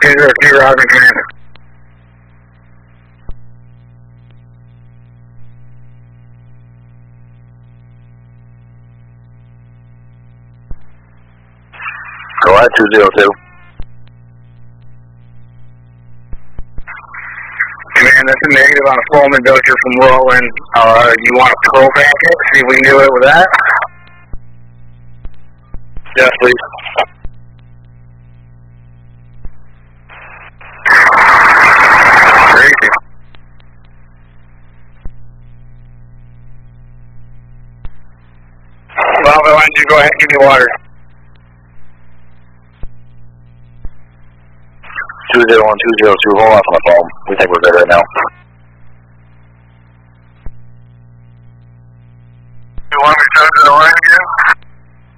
202, Roger, Commander. Go ahead, 202. Command, that's a negative on a Pullman Dozier from Roland. You want to pull back it? See if we can do it with that? Yes, please. Crazy. Well, why don't you go ahead and give me water? 201, 202, hold off on the phone. We think we're good right now. You want me to turn to the line again?